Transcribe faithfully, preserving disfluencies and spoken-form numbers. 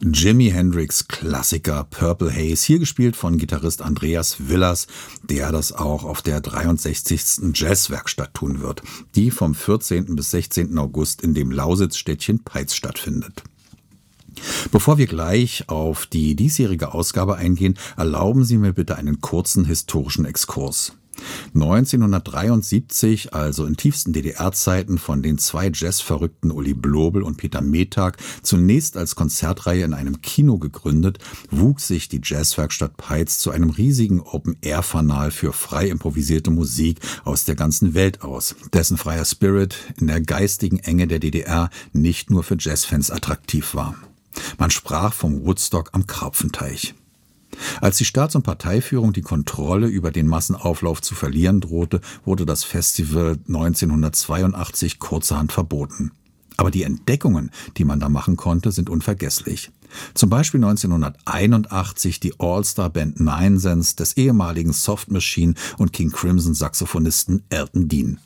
Jimi Hendrix Klassiker Purple Haze, hier gespielt von Gitarrist Andreas Willers, der das auch auf der dreiundsechzigsten Jazzwerkstatt tun wird, die vom vierzehnten bis sechzehnten August in dem Lausitzstädtchen Peitz stattfindet. Bevor wir gleich auf die diesjährige Ausgabe eingehen, erlauben Sie mir bitte einen kurzen historischen Exkurs. neunzehnhundertdreiundsiebzig, also in tiefsten D D R-Zeiten, von den zwei Jazzverrückten Uli Blobel und Peter Metag zunächst als Konzertreihe in einem Kino gegründet, wuchs sich die Jazzwerkstatt Peitz zu einem riesigen Open-Air-Fanal für frei improvisierte Musik aus der ganzen Welt aus, dessen freier Spirit in der geistigen Enge der D D R nicht nur für Jazzfans attraktiv war. Man sprach vom Woodstock am Karpfenteich. Als die Staats- und Parteiführung die Kontrolle über den Massenauflauf zu verlieren drohte, wurde das Festival neunzehnhundertzweiundachtzig kurzerhand verboten. Aber die Entdeckungen, die man da machen konnte, sind unvergesslich. Zum Beispiel neunzehnhunderteinundachtzig die All-Star-Band Nine Cents des ehemaligen Soft Machine und King Crimson Saxophonisten Elton Dean.